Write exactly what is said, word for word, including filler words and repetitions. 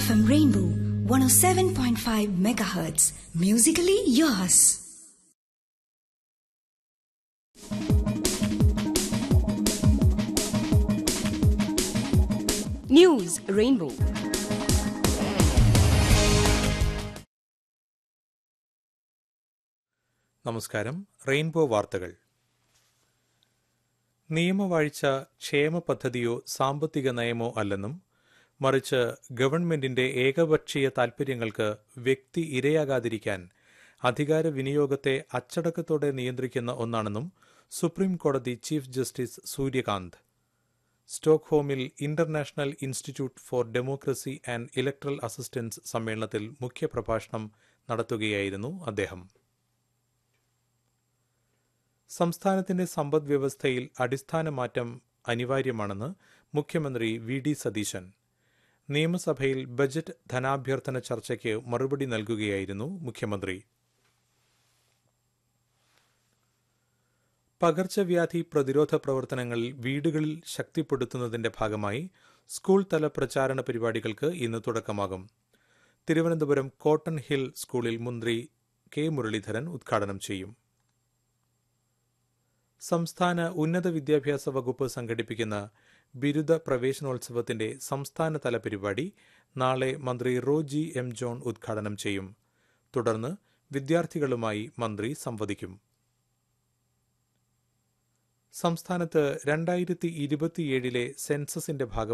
M Rainbow one oh seven point five megahertz. Musically yours. News Rainbow. നമസ്കാരം. Rainbow വാർത്തകൾ. നിയമവാഴ്ച ക്ഷേമ പദ്ധതിയോ സാമ്പത്തിക നയമോ അല്ലെന്നും മറിച്ച് ഗവൺമെന്റിന്റെ ഏകപക്ഷീയ താൽപര്യങ്ങൾക്ക് വ്യക്തി ഇരയാകാതിരിക്കാൻ അധികാര വിനിയോഗത്തെ അച്ചടക്കത്തോടെ നിയന്ത്രിക്കുന്ന ഒന്നാണെന്നും സുപ്രീം കോടതി chief justice Suryakant സ്റ്റോക്ക്ഹോമിൽ international institute four democracy and electoral assistance സമ്മേളനത്തിൽ മുഖ്യപ്രഭാഷണം നടത്തുകയായിരുന്നു അദ്ദേഹം. സംസ്ഥാനത്തിന്റെ സമ്പദ്വ്യവസ്ഥയിൽ അടിസ്ഥാന മാറ്റം അനിവാര്യമാണെന്ന് മുഖ്യമന്ത്രി വി ഡി സതീശൻ നിയമസഭയിൽ ബജറ്റ് ധനാഭ്യർത്ഥന ചർച്ചയ്ക്ക് മറുപടി നൽകുകയായിരുന്നു മുഖ്യമന്ത്രി. പകർച്ചവ്യാധി പ്രതിരോധ പ്രവർത്തനങ്ങൾ വീടുകളിൽ ശക്തിപ്പെടുത്തുന്നതിന്റെ ഭാഗമായി സ്കൂൾ തല പ്രചാരണ പരിപാടികൾക്ക് ഇന്ന് തുടക്കമാകും. തിരുവനന്തപുരം കോട്ടൺ ഹിൽ സ്കൂളിൽ മന്ത്രി കെ മുരളീധരൻ ഉദ്ഘാടനം ചെയ്യും. സംസ്ഥാന ഉന്നത വിദ്യാഭ്യാസ വകുപ്പ് സംഘടിപ്പിക്കുന്ന ബിരുദ പ്രവേശനോത്സവത്തിന്റെ സംസ്ഥാനതല പരിപാടി നാളെ മന്ത്രി റോജി എം ജോൺ ഉദ്ഘാടനം ചെയ്യും. തുടർന്ന് വിദ്യാർത്ഥികളുമായി മന്ത്രി സംവദിക്കും. സംസ്ഥാനത്ത് രണ്ടായിരത്തി ഇരുപത്തിയേഴിലെ സെൻസസിന്റെ ഭാഗം